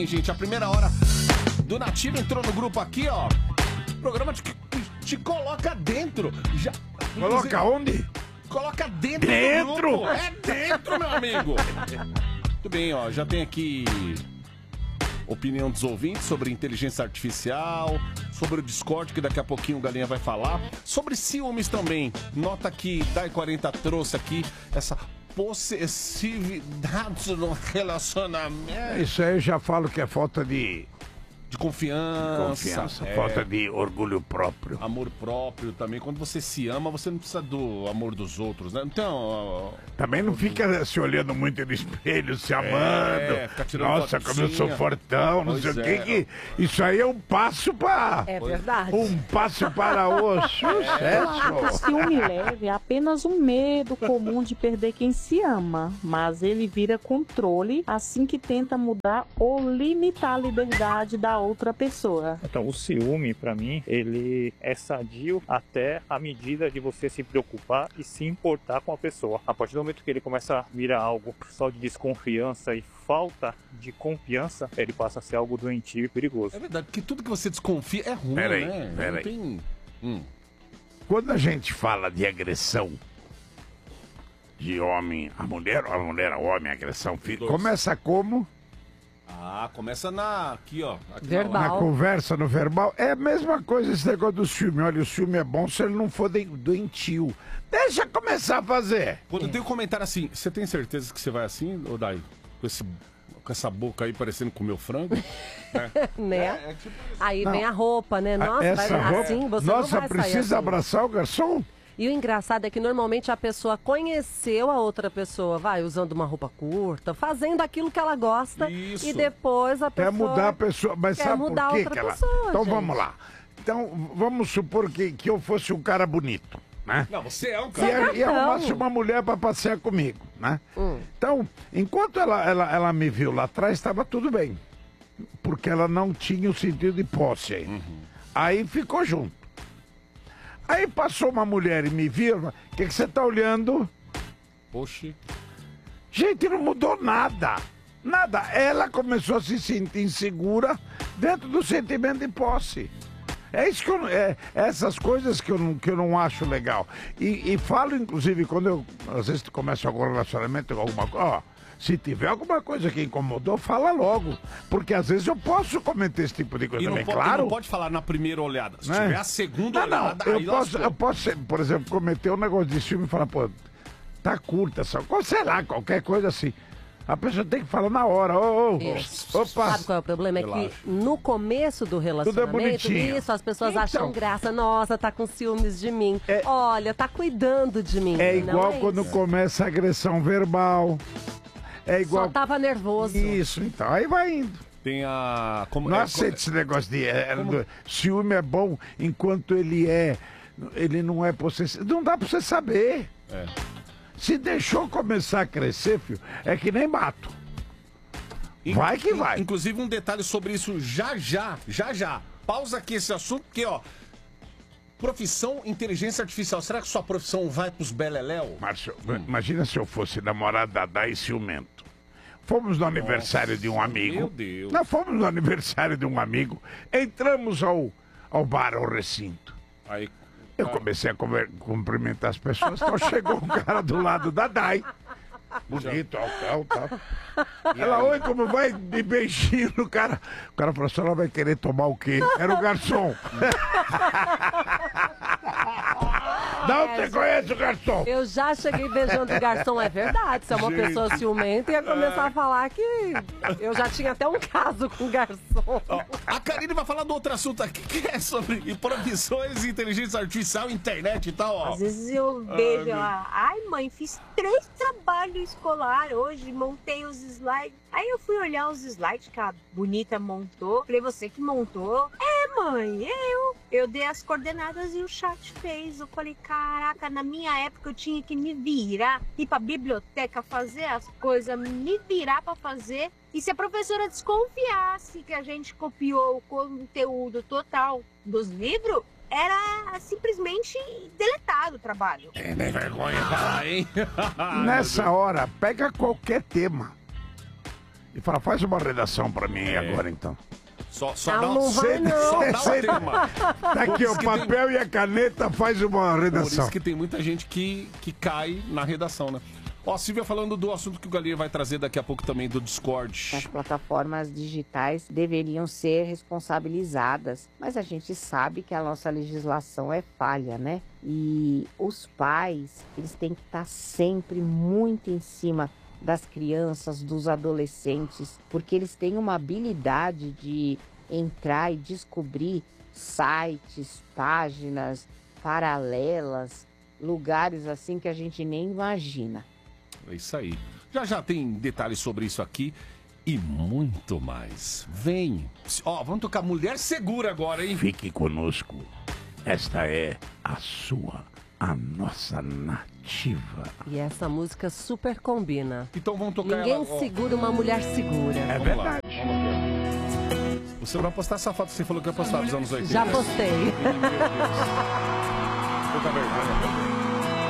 Gente, a primeira hora do Nativo entrou no grupo aqui, ó. O programa te coloca dentro. Já, coloca onde? Coloca dentro do grupo. É dentro, meu amigo. Muito bem, ó. Já tem aqui opinião dos ouvintes sobre inteligência artificial, sobre o Discord, que daqui a pouquinho o Galinha vai falar. Sobre ciúmes também. Nota que Dai 40 trouxe aqui essa possessividade no relacionamento. Isso aí eu já falo que é falta de confiança, falta de orgulho próprio. Amor próprio também. Quando você se ama, você não precisa do amor dos outros, né? Então... Também não fica se olhando muito no espelho, se amando. Fica tirando nossa, como eu sou fortão, não sei o que. Isso aí é um passo para... É verdade. Um passo para o sucesso. O ciúme leve é apenas um medo comum de perder quem se ama, mas ele vira controle assim que tenta mudar ou limitar a liberdade da outra pessoa. Então, o ciúme, pra mim, ele é sadio até a medida de você se preocupar e se importar com a pessoa. A partir do momento que ele começa a virar algo só de desconfiança e falta de confiança, ele passa a ser algo doentio e perigoso. É verdade, porque tudo que você desconfia é ruim, né? Peraí. Tem... Quando a gente fala de agressão de homem a mulher, ou a mulher a homem, agressão física, começa como? Começa aqui, ó. Aqui verbal. Na conversa, no verbal. É a mesma coisa esse negócio do ciúme. Olha, o ciúme é bom se ele não for doentio. Deixa começar a fazer. Quando tem um comentário assim, você tem certeza que você vai assim, ô Dai? Com essa boca aí parecendo comer o frango? Né? Aí vem a roupa, né? Nossa, essa vai roupa, assim, você nossa, não vai sair precisa assim. abraçar o garçom? E o engraçado é que normalmente a pessoa conheceu a outra pessoa, vai usando uma roupa curta, fazendo aquilo que ela gosta. Isso. E depois a pessoa Quer mudar a pessoa, mas quer sabe mudar por quê outra que ela... pessoa, Então gente. vamos lá. Então vamos supor que eu fosse um cara bonito, né? Não, você é um E, cara. e arrumasse uma mulher para passear comigo, né? Então, enquanto ela me viu lá atrás, estava tudo bem. Porque ela não tinha o sentido de posse aí. Aí ficou junto. Aí passou uma mulher e me viu, o que você tá olhando? Poxa. Gente, não mudou nada. Nada. Ela começou a se sentir insegura dentro do sentimento de posse. É isso que essas coisas que eu não acho legal. E falo, inclusive, quando eu às vezes começo algum relacionamento com alguma coisa, se tiver alguma coisa que incomodou, fala logo. Porque às vezes eu posso cometer esse tipo de coisa também, claro. Não pode falar na primeira olhada. Se tiver a segunda olhada, eu aí posso, por exemplo, cometer um negócio de ciúme e falar, pô, tá curta essa coisa, sei lá, qualquer coisa assim. A pessoa tem que falar na hora. Opa. Sabe qual é o problema? É que no começo do relacionamento, isso, as pessoas acham graça. Nossa, tá com ciúmes de mim. Olha, tá cuidando de mim. É igual quando começa a agressão verbal. É igual... Só tava nervoso. Isso, então, aí vai indo. Tem a... Não aceito esse negócio de... ciúme é bom enquanto ele não é possessivo. Não dá pra você saber. Se deixou começar a crescer, filho, é que nem mato. Vai que vai. Inclusive um detalhe sobre isso já. Pausa aqui esse assunto, porque, ó... Profissão inteligência artificial. Será que sua profissão vai pros beleléu? Márcio, imagina se eu fosse namorado da Dai ciumento. Fomos no aniversário de um amigo. Meu Deus. Nós fomos no aniversário de um amigo. Entramos ao bar, ao recinto. Aí... Eu comecei a cumprimentar as pessoas. Então chegou um cara do lado da Dai. Bonito, tal. Ela, oi, como vai? De beijinho no cara. O cara falou, a senhora vai querer tomar o quê? Era o garçom. Não, você conhece o garçom? Eu já cheguei beijando o garçom, é verdade. Se é uma pessoa ciumenta, ia começar a falar que eu já tinha até um caso com o garçom. A Karine vai falar do outro assunto aqui, que é sobre profissões, inteligência artificial, internet e tal, ó. Às vezes eu beijo ela, ai mãe, fiz 3 trabalhos escolar hoje, montei os slides. Aí eu fui olhar os slides que a bonita montou. Falei, você que montou? É, mãe, eu dei as coordenadas e o chat fez. Eu falei, caraca, na minha época eu tinha que me virar, ir pra biblioteca, fazer as coisas, me virar pra fazer. E se a professora desconfiasse que a gente copiou o conteúdo total dos livros, era simplesmente deletado o trabalho. É, nem vergonha falar, hein? Nessa hora, pega qualquer tema e fala, faz uma redação pra mim agora, então. Só não vai, não. Só dá o tema. Tá aqui o papel e a caneta, faz uma redação. Por isso que tem muita gente que cai na redação, né? Ó, Silvia, falando do assunto que o Galinha vai trazer daqui a pouco também, do Discord. As plataformas digitais deveriam ser responsabilizadas, mas a gente sabe que a nossa legislação é falha, né? E os pais, eles têm que estar sempre muito em cima das crianças, dos adolescentes, porque eles têm uma habilidade de entrar e descobrir sites, páginas paralelas, lugares assim que a gente nem imagina. É isso aí. Já tem detalhes sobre isso aqui e muito mais. Vem. Ó, vamos tocar Mulher Segura agora, hein? Fique conosco. Esta é a nossa nativa. E essa música super combina. Então vamos tocar Ninguém ela, segura uma mulher segura. É verdade. Você vai postar essa foto que você falou que ia postar dos anos 80. Já postei. Puta vergonha.